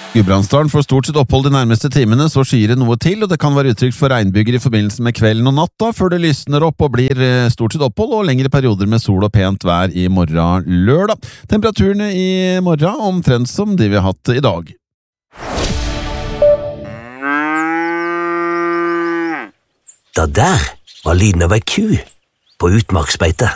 Gudbrandsdalen får stort sett opphold de nærmeste timene, så skyer det noe til, og det kan være utrygt for regnbyger i forbindelse med kvelden og natta, før det lysner opp og blir stort sett opphold og lengre perioder med sol og pent vær i morgen lørdag. Temperaturene i morgen omtrent som de vi har hatt i dag. Det der var lyden av ei ku på utmarksbeite.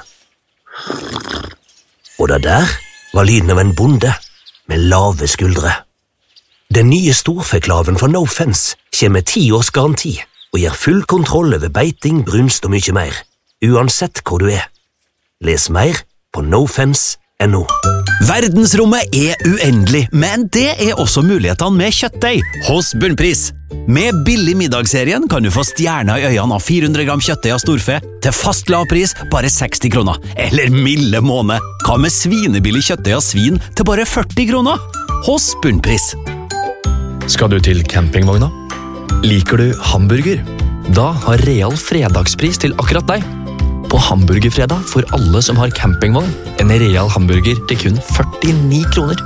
Og det der var lyden av en bonde med lave skuldre. Den nye storfeklaven fra No Fence kommer med 10 års garanti og gir full kontroll over beiting, brunst og mye mer, uansett hvor du er. Les mer på nofence.no. Verdensrommet er uendelig, men det er også mulighetene med kjøttdeig hos Bunnpris. Med billig middagsserien kan du få stjerner i øynene av 400 gram kjøttdeig av storfe til fast lav pris, bare 60 kroner. Eller milde måned. Hva med svinebillig kjøttdeig av svin til bare 40 kroner? Hos Bunnpris. Skal du til campingvogna? Liker du hamburger? Da har Real fredagspris til akkurat deg. På hamburgerfredag for alle som har campingvogn, en Real hamburger til kun 49 kroner.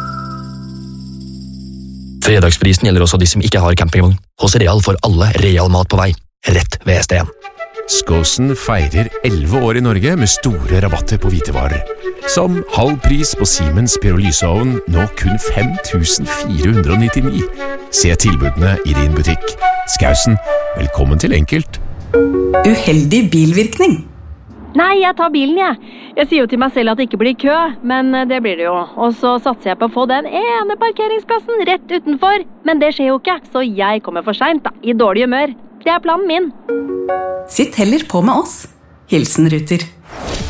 Fredagsprisen gjelder også de som ikke har campingvogn. Hos Real får alle Real mat på vei, rett ved SDN. Skåsen feirer 11 år i Norge med store rabatter på hvitevarer. Som halv pris på Siemens pyrolyseovn, nå kun 5.499. Se tilbudene i din butikk. Skausen, velkommen til Enkelt. Uheldig bilvirkning. Nei, jeg tar bilen, jeg. Jeg sier jo til meg selv at det ikke blir kø, men det blir det jo. Og så satser jeg på å få den ene parkeringsplassen rett utenfor. Men det skjer jo ikke, så jeg kommer for sent da, i dårlig humør. Det er planen min. Sitt heller på med oss. Hilsen Ruter.